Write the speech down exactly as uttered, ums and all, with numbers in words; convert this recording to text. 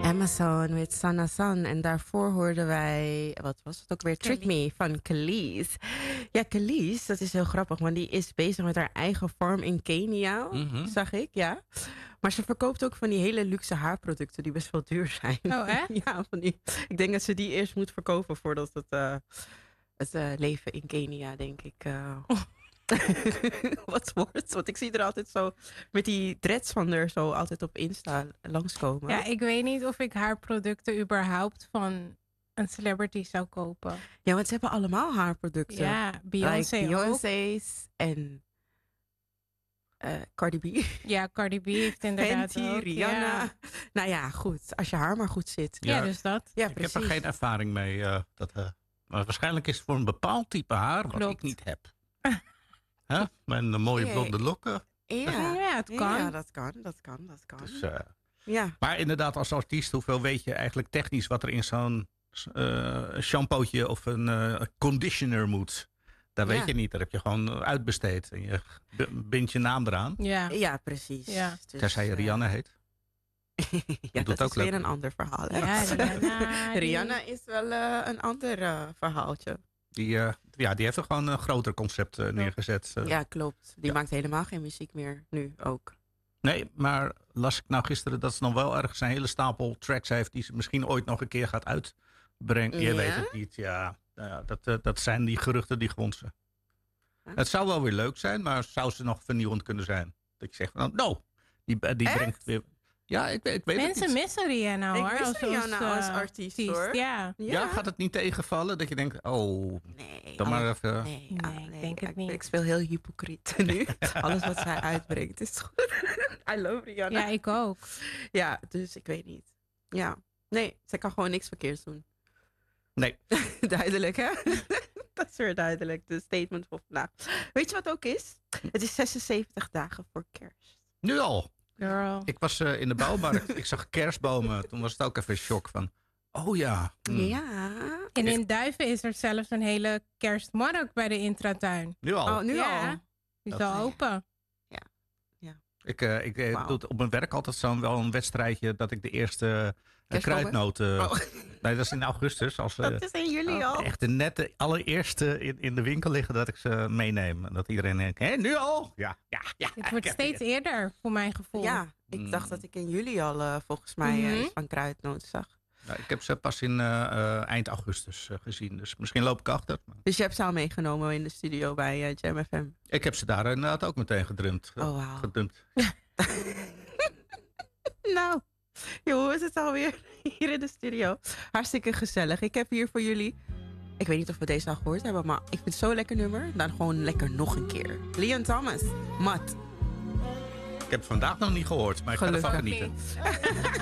Amazon met Sana San. En daarvoor hoorden wij, wat was het ook weer? Trick Me van Kelis. Ja, Kelis, dat is heel grappig, want die is bezig met haar eigen farm in Kenia, mm-hmm. zag ik, ja. Maar ze verkoopt ook van die hele luxe haarproducten die best wel duur zijn. Oh, hè? Ja, van die, ik denk dat ze die eerst moet verkopen voordat het, uh, het uh, leven in Kenia, denk ik... Uh, oh. wat wordt. Want ik zie er altijd zo met die dreads van er zo altijd op Insta langskomen. Ja, ik weet niet of ik haar producten überhaupt van een celebrity zou kopen. Ja, want ze hebben allemaal haarproducten. Ja, Beyoncé like Beyoncé's en uh, Cardi B. Ja, Cardi B heeft inderdaad Fenty, ook. Rihanna. Ja. Nou ja, goed. Als je haar maar goed zit. Ja, ja dus dat. Ja, ik heb er geen ervaring mee. Uh, dat, uh, maar waarschijnlijk is het voor een bepaald type haar wat Klopt. ik niet heb. Huh? Met een mooie blonde lokken. Ja, ja, het kan. Ja, dat kan, dat kan, dat kan. Dus, uh, ja. Maar inderdaad, als artiest, hoeveel weet je eigenlijk technisch wat er in zo'n uh, shampootje of een uh, conditioner moet? Dat weet ja. je niet. Dat heb je gewoon uitbesteed. En je bindt je naam eraan. Ja, ja precies. Ja. Dus, Tenzij je Rihanna heet. ja, dat, dat is weer een ander verhaal. Hè? Ja, Rihanna, Rihanna is wel uh, een ander uh, verhaaltje. Die, uh, ja, die heeft er gewoon een groter concept uh, neergezet. Uh. Ja, klopt. Die ja. maakt helemaal geen muziek meer, nu ook. Nee, maar las ik nou gisteren dat ze nog wel ergens een hele stapel tracks heeft... die ze misschien ooit nog een keer gaat uitbrengen. Je ja? weet het niet, ja. Nou, dat, uh, dat zijn die geruchten die gronzen. Huh? Het zou wel weer leuk zijn, maar zou ze nog vernieuwend kunnen zijn? Dat je zegt, nou, no, die, die brengt weer... Ja, ik, ik weet Mensen het niet. missen Rihanna, hoor. Ik mis Rihanna als, als, uh, artiest, hoor. Ja. Ja. ja, gaat het niet tegenvallen dat je denkt, oh, nee, dan maar even... Nee, nee, nee, ik denk het niet. Ik speel heel hypocriet nu. Alles wat zij uitbrengt is goed. I love Rihanna. Ja, ik ook. Ja, dus ik weet niet. Ja, nee, zij kan gewoon niks verkeerds doen. Nee. Duidelijk, hè? Dat is weer duidelijk, de statement van vandaag. Weet je wat ook is? Het is zesenzeventig dagen voor kerst. Nu al? Girl. Ik was uh, in de bouwmarkt. Ik zag kerstbomen. Toen was het ook even een shock van... Oh ja. Mm. Ja. En in Duiven is er zelfs een hele kerstmarkt bij de Intratuin. Nu al? Oh, nu ja. al? Die is al open. Ja. ja. Ik, uh, ik wow. doe op mijn werk altijd zo'n wel een wedstrijdje... dat ik de eerste uh, kruidnoten... Oh. Nee, dat is in augustus. Als, uh, dat is in juli uh, al. Echt de nette allereerste in, in de winkel liggen... dat ik ze meeneem. En dat iedereen denkt, hé, nu al? Ja, ja, ja. Het wordt steeds het. eerder, voor mijn gevoel. Ja, ik mm. dacht dat ik in juli al uh, volgens mij mm-hmm. uh, iets van kruidnoten zag. Nou, ik heb ze pas in uh, uh, eind augustus uh, gezien. Dus misschien loop ik achter. Maar... Dus je hebt ze al meegenomen in de studio bij uh, Jam F M? Ik heb ze daar inderdaad ook meteen gedrumd. Oh, wow. Gedumpt. Nou, joh, hoe is het alweer hier in de studio? Hartstikke gezellig. Ik heb hier voor jullie... Ik weet niet of we deze al gehoord hebben, maar ik vind het zo'n lekker nummer. Dan gewoon lekker nog een keer. Leon Thomas, Mat. Ik heb het vandaag nog niet gehoord, maar ik Gelukkig. ga ervan genieten.